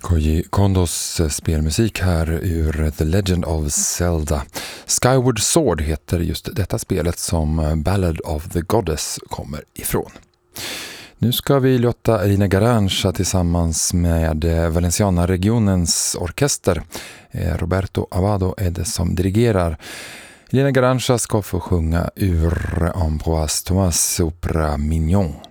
Koji Kondos spelmusik här ur The Legend of Zelda. Skyward Sword heter just detta spelet som Ballad of the Goddess kommer ifrån. Nu ska vi låta Elina Garancha tillsammans med Valenciana-regionens orkester. Roberto Avado är det som dirigerar. Elina Garancha ska få sjunga ur Ambroise Thomas opera Mignon.